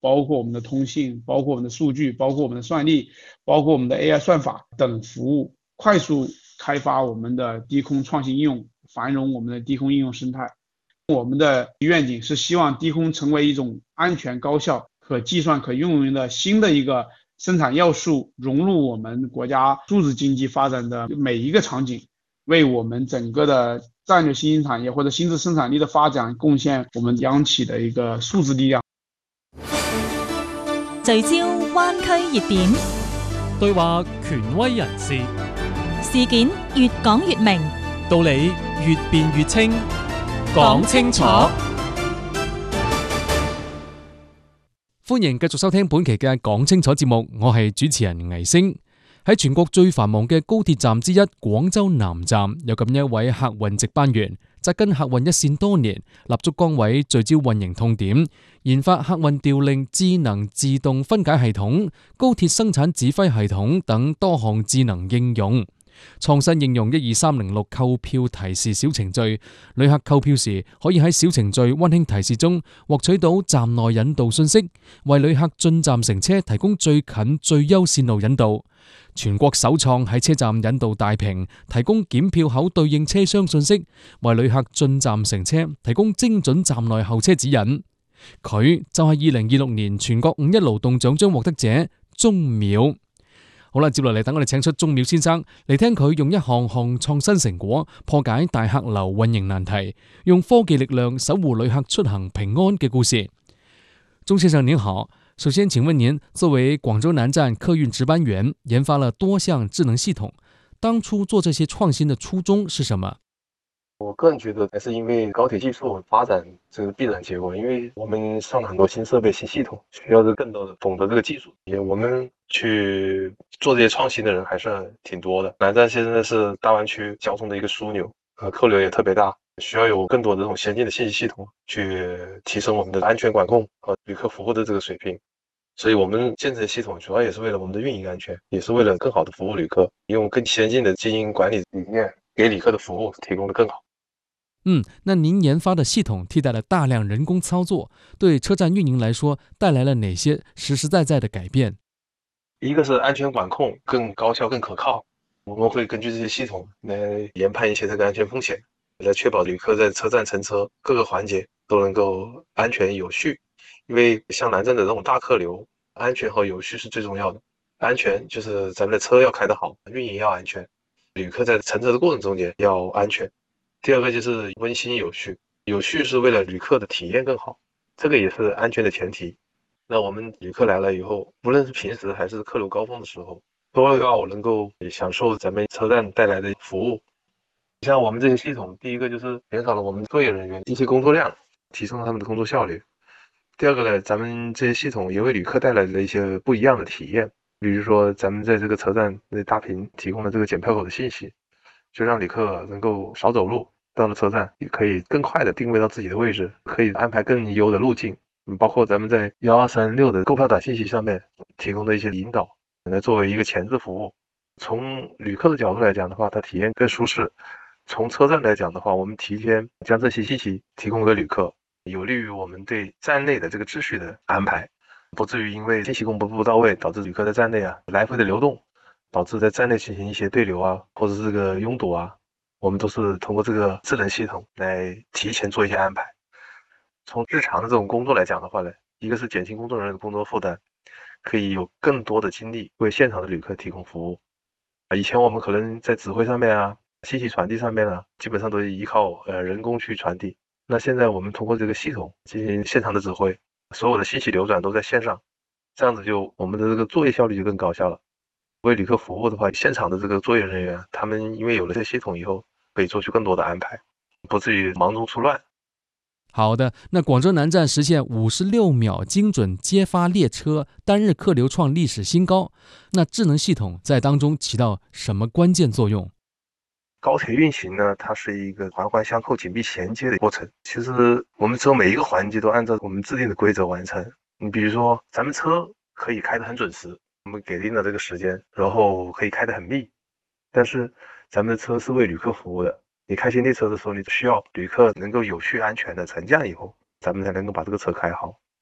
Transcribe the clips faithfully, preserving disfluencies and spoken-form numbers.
包括我们的通信，包括我们的数据，包括我们的算力，包括我们的 A I 算法等服务，快速开发我们的低空创新应用，繁荣我们的低空应用生态。我们的愿景是希望低空成为一种安全、高效、可计算、可运用的新的一个生产要素，融入我们国家数字经济发展的每一个场景，为我们整个的战略新兴产业或者新质生产力的发展贡献我们央企的一个数字力量。 聚焦灣區熱點， 對話權威人士， 事件越講越明， 道理越辯越清，講清楚。歡迎繼續收聽本期嘅講清楚節目，我係主持人倪星。喺全國最繁忙嘅高鐵站之一廣州南站，有咁一位客運值班員，紮根客運一線多年，立足崗位，聚焦運營痛點，研發客運調令智能自動分解系統、高鐵生產指揮系統等多項智能應用。創新應用一二三零六購票提示小程序，旅客購票時可以喺小程序溫馨提示中獲取到站內引導信息，為旅客進站乘車提供最近最優線路引導。全國首創喺車站引導大屏，提供檢票口對應車廂信息，為旅客進站乘車提供精準站內候車指引。佢就係二零二六年全國五一勞動獎章獲得者鐘淼。好啦，接落嚟等我哋請出鐘淼先生嚟聽佢用一項項創新成果破解大客流運營難題，用科技力量守護旅客出行平安嘅故事。鐘先生您好，首先請問您作為廣州南站客運值班員，研發了多項智能系統，當初做這些創新的初衷是什麼？ 我個人覺得還是因為高鐵技術發展這個必然結果，因為我們上了很多新設備、新系統，需要更多的懂得這個技術，也我們去做這些創新的人還是挺多的。南站現在是大灣區交通的一個樞紐，呃，客流也特別大，需要有更多的這種先進的信息系統去提升我們的安全管控和旅客服務的這個水平。所以我們建這些系統主要也是為了我們的運營安全，也是為了更好的服務旅客，用更先進的經營管理理念給旅客的服務提供得更好。 嗯，那您研發的系統替代了大量人工操作，對車站運營來說帶來了哪些實實在在的改變？ 一個是安全管控更高效、更可靠，我們會根據這些系統來研判一些這個安全風險，來確保旅客在車站乘車各個環節都能夠安全有序。因為像南站的這種大客流，安全和有序是最重要的。安全就是咱們的車要開得好，運營要安全，旅客在乘車的過程中間要安全。第二個就是溫馨有序，有序是為了旅客的體驗更好，這個也是安全的前提。那我們旅客來了以後，無論是平時還是客流高峰的時候，都要能夠享受咱們車站帶來的服務。像我們這些系統，第一個就是減少了我們作業人員一些工作量，提升了他們的工作效率。第二個呢，咱們這些系統也為旅客帶來了一些不一樣的體驗，比如說咱們在這個車站那大屏提供了這個檢票口的信息，就讓旅客能夠少走路，到了車站也可以更快的定位到自己的位置，可以安排更優的路徑。包括咱們在一二三六的購票短信息上面提供的一些引導，來作為一個前置服務。從旅客的角度來講的話，它體驗更舒適；從車站來講的話，我們提前將這些信息提供給旅客，有利於我們對站內的這個秩序的安排，不至於因為信息公布不到位，導致旅客在站內啊來回的流動，導致在站內進行一些對流啊，或者是這個擁堵啊。我們都是通過這個智能系統來提前做一些安排。從日常的這種工作來講的話呢，一個是減輕工作人員的工作負擔，可以有更多的精力為現場的旅客提供服務。以前我們可能在指揮上面啊，信息傳遞上面啊，基本上都是依靠呃人工去傳遞。那現在我們通過這個系統進行現場的指揮，所有的信息流轉都在線上，這樣子就我們的這個作業效率就更高效了。為旅客服務的話，現場的這個作業人員，他們因為有了這系統以後，可以做出更多的安排，不至於忙中出亂。 好的，那廣州南站實現五十六秒精準接發列車，單日客流創歷史新高。那智能系統在當中起到什麼關鍵作用？ 高鐵運行呢，它是一個環環相扣、緊密銜接的過程。其實我們只有每一個環節都按照我們制定的規則完成。你比如說，咱們車可以開得很準時，我們給定了這個時間，然後可以開得很密。但是咱們的車是為旅客服務的。你開新列車的時候，你需要旅客能夠有序安全的乘降以後，咱們才能夠把這個車開好。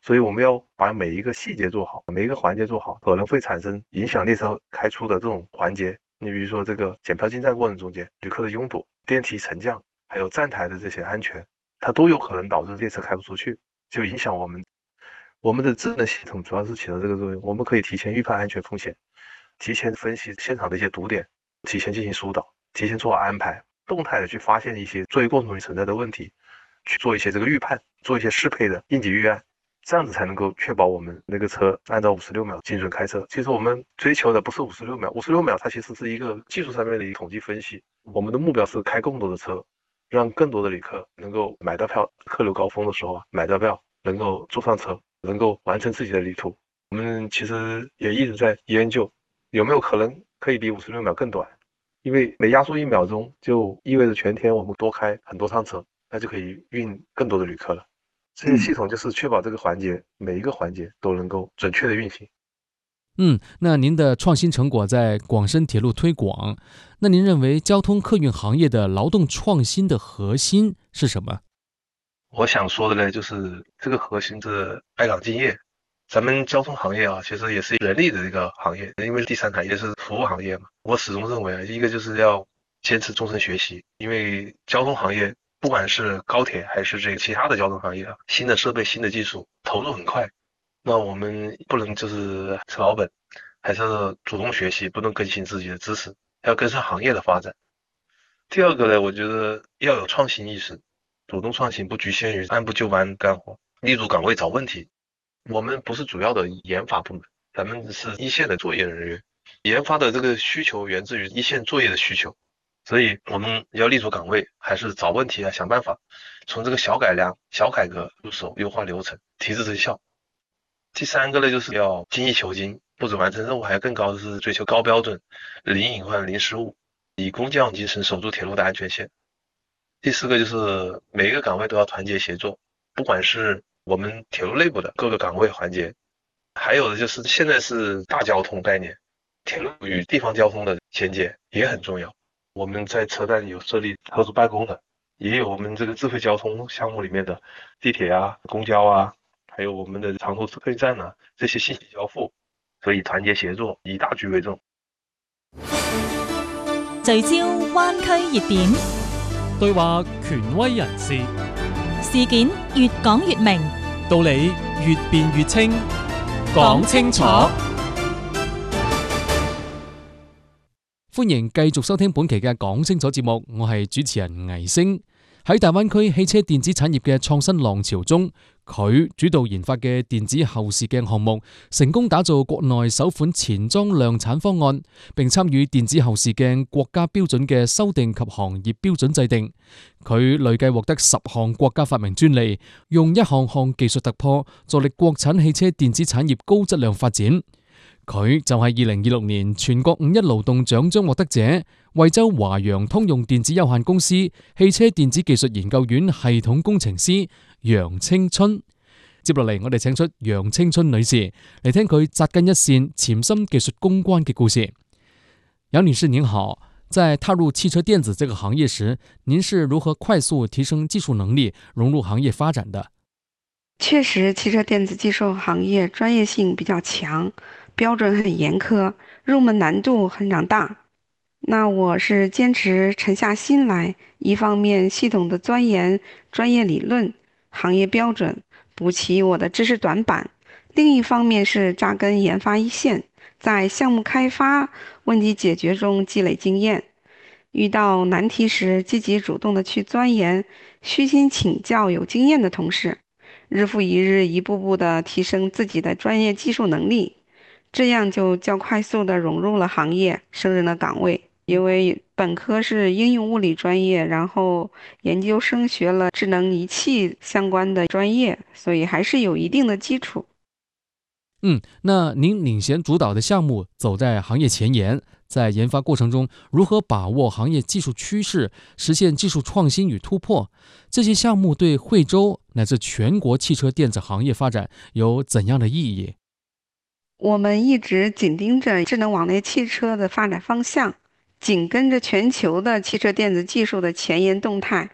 所以我们要把每一个细节做好，每一个环节做好，可能会产生影响列车开出的这种环节。你比如说这个检票进站过程中间，旅客的拥堵、电梯沉降，还有站台的这些安全，它都有可能导致列车开不出去，就影响我们。我们的智能系统主要是起到这个作用，我们可以提前预判安全风险，提前分析现场的一些堵点，提前进行疏导，提前做好安排，动态的去发现一些作业过程中存在的问题，去做一些这个预判，做一些适配的应急预案，这样子才能够确保我们那个车按照五十六秒精准开车。其实我们追求的不是五十六秒，五十六秒它其实是一个技术上面的一个统计分析，我们的目标是开更多的车，让更多的旅客能够买到票，客流高峰的时候啊买到票，能够坐上车，能够完成自己的旅途。我们其实也一直在研究有没有可能可以比五十六秒更短，因为每压缩一秒钟就意味着全天我们多开很多趟车，那就可以运更多的旅客了。这些系统就是确保这个环节每一个环节都能够准确的运行。 嗯，那您的创新成果在广深铁路推广，那您认为交通客运行业的劳动创新的核心是什么？ 我想说的呢，就是这个核心是爱岗敬业。咱们交通行业啊，其实也是人力的一个行业，因为第三产业是服务行业嘛。我始终认为啊，一个就是要坚持终身学习，因为交通行业不管是高铁还是这个其他的交通行业啊，新的设备、新的技术投入很快，那我们不能就是吃老本，还是主动学习，不能更新自己的知识，要跟上行业的发展。第二个呢，我觉得要有创新意识，主动创新，不局限于按部就班干活，立足岗位找问题。我们不是主要的研发部门，咱们是一线的作业人员，研发的这个需求源自于一线作业的需求，所以我们要立足岗位，还是找问题啊，想办法，从这个小改良、小改革入手，优化流程，提质增效。第三个呢，就是要精益求精，不止完成任务，还要更高的是追求高标准，零隐患、零失误，以工匠精神守住铁路的安全线。第四个就是每一个岗位都要团结协作，不管是我们铁路内部的各个岗位环节，还有的就是现在是大交通概念，铁路与地方交通的衔接也很重要。我们在车站里有设立特殊办公的，也有我们这个智慧交通项目里面的地铁啊、公交啊，还有我们的长途客运站啊，这些信息交付，所以团结协作，以大局为重。 聚焦灣區熱點， 對話權威人士， 事件越講越明， 道理越辯越清，講清楚。歡迎繼續收聽本期嘅講清楚節目，我係主持人倪星。喺大灣區汽車電子產業嘅創新浪潮中，佢主導研發嘅電子後視鏡項目，成功打造國內首款前裝量產方案，並參與電子後視鏡國家標準嘅修訂及行業標準制定。佢累計獲得十項國家發明專利，用一項項技術突破，助力國產汽車電子產業高質量發展。佢就係二零二六年全國五一勞動獎章獲得者，惠州華陽通用電子有限公司汽車電子技術研究院系統工程師楊青春。接落嚟，我哋請出楊青春女士嚟聽佢扎根一線潛心技術攻關嘅故事。楊女士您好，在踏入汽車電子這個行業時，您是如何快速提升技術能力，融入行業發展的？ 確實，汽車電子技術行業專業性比較強，標準很嚴苛，入門難度很長大。那我是堅持沉下心來，一方面系統的鑽研專業理論、行業標準，補齊我的知識短板；另一方面是扎根研發一線，在項目開發、問題解決中積累經驗。遇到難題時，積極主動的去鑽研，虛心請教有經驗的同事，日復一日，一步步的提升自己的專業技術能力。這樣就較快速地融入了行業，勝任了崗位。因為本科是應用物理專業，然後研究生學了智能儀器相關的專業，所以還是有一定的基礎。 嗯，那您領銜主導的項目走在行業前沿，在研發過程中如何把握行業技術趨勢，實現技術創新與突破？這些項目對惠州乃至全國汽車電子行業發展有怎樣的意義？ 我們一直緊盯着智能網聯汽車的發展方向，緊跟着全球的汽車電子技術的前沿動態，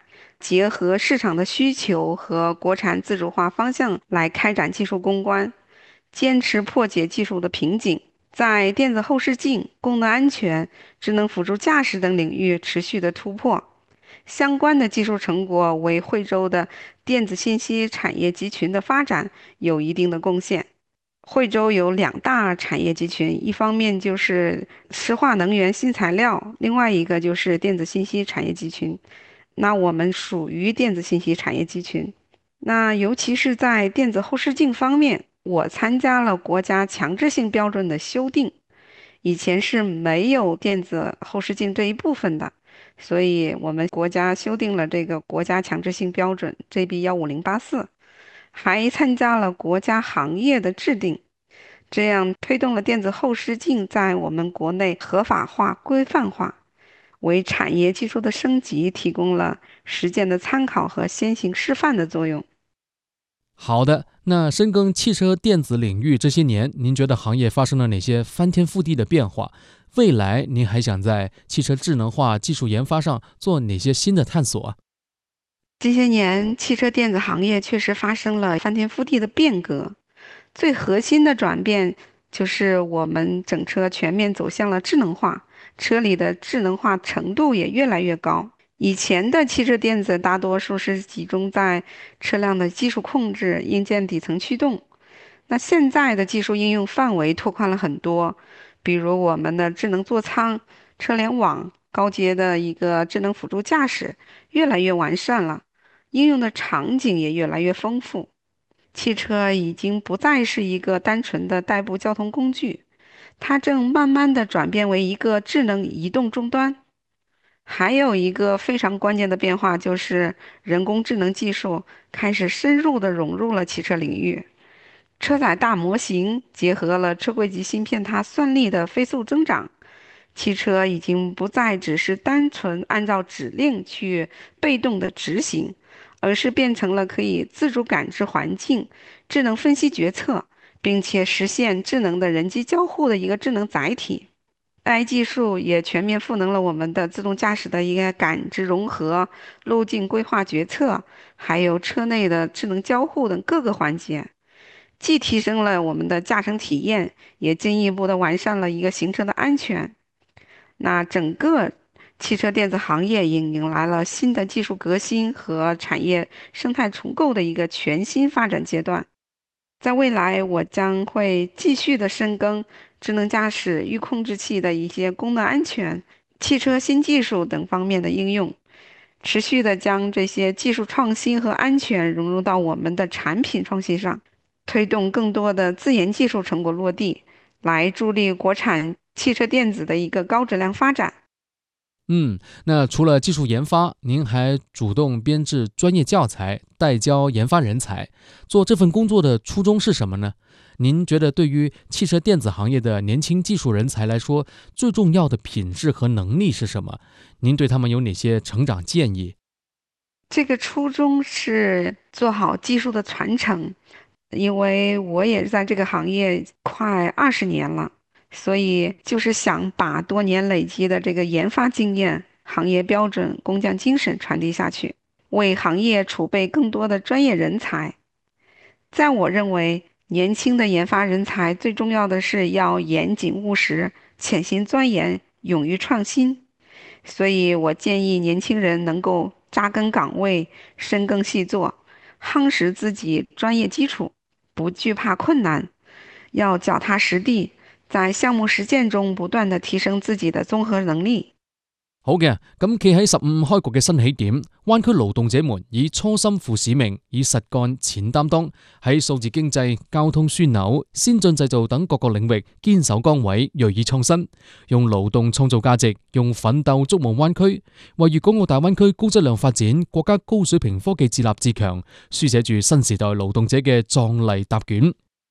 结合市场的需求和国产自主化方向来开展技术攻关，坚持破解技术的瓶颈，在电子后视镜、功能安全、智能辅助驾驶等领域持续的突破。相关的技术成果为惠州的电子信息产业集群的发展有一定的贡献。惠州有两大产业集群，一方面就是石化能源新材料，另外一个就是电子信息产业集群。那我们属于电子信息产业集群。那尤其是在电子后视镜方面，我参加了国家强制性标准的修订，以前是没有电子后视镜这一部分的，所以我们国家修订了这个国家强制性标准 J B 一五零八四，还参加了国家行业的制定，这样推动了电子后视镜在我们国内合法化、规范化，为产业技术的升级提供了实践的参考和先行示范的作用。 好的，那深耕汽车电子领域这些年，您觉得行业发生了哪些翻天覆地的变化？未来您还想在汽车智能化技术研发上做哪些新的探索啊？ 这些年，汽车电子行业确实发生了翻天覆地的变革。最核心的转变就是我们整车全面走向了智能化，车里的智能化程度也越来越高。以前的汽车电子大多数是集中在车辆的技术控制、硬件底层驱动，那现在的技术应用范围拓宽了很多，比如我们的智能座舱、车联网、高阶的一个智能辅助驾驶越来越完善了，应用的场景也越来越丰富。汽车已经不再是一个单纯的代步交通工具，它正慢慢的转变为一个智能移动终端。还有一个非常关键的变化，就是人工智能技术开始深入的融入了汽车领域。车载大模型结合了车柜级芯片它算力的飞速增长，汽车已经不再只是单纯按照指令去被动的执行，而是变成了可以自主感知环境、智能分析决策，并且实现智能的人机交互的一个智能载体。A I 技术也全面赋能了我们的自动驾驶的一个感知融合、路径规划决策，还有车内的智能交互等各个环节，既提升了我们的驾乘体验，也进一步的完善了一个行车的安全。那整个汽车电子行业迎迎来了新的技术革新和产业生态重构的一个全新发展阶段。在未来，我将会继续的深耕智能驾驶、预控制器的一些功能安全、汽车新技术等方面的应用，持续的将这些技术创新和安全融入到我们的产品创新上，推动更多的自研技术成果落地，来助力国产汽车电子的一个高质量发展。 嗯，那除了技术研发，您还主动编制专业教材，带教研发人才。做这份工作的初衷是什么呢？您觉得对于汽车电子行业的年轻技术人才来说，最重要的品质和能力是什么？您对他们有哪些成长建议？ 这个初衷是做好技术的传承，因为我也在这个行业快二十年了。所以就是想把多年累积的这个研发经验、行业标准、工匠精神传递下去，为行业储备更多的专业人才。在我认为，年轻的研发人才最重要的是要严谨务实、潜心钻研、勇于创新。所以我建议年轻人能够扎根岗位、深耕细作，夯实自己专业基础，不惧怕困难，要脚踏实地，在項目實踐中不斷地提升自己的綜合能力。 好嘅，咁企喺十五開局嘅新起點，灣區勞動者們以初心負使命，以實幹淺擔當，喺數字經濟、交通樞紐、先進製造等各個領域堅守崗位，鋭意創新，用勞動創造價值，用奮鬥築夢灣區，為粵港澳大灣區高質量發展、國家高水平科技自立自強，書寫住新時代勞動者嘅壯麗答卷。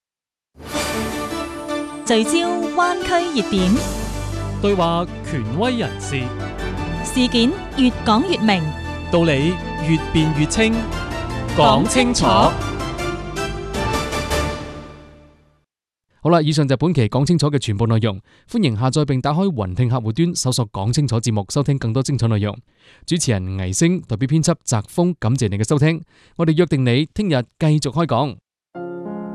聚焦灣區熱點， 對話權威人士， 事件越講越明， 道理越辯越清，講清楚。 好啦，以上就係本期講清楚嘅全部內容。歡迎下載並打開雲聽客戶端，搜索講清楚節目，收聽更多精彩內容。主持人倪星代表編輯澤峰，感謝你嘅收聽。我哋約定你聽日繼續開講。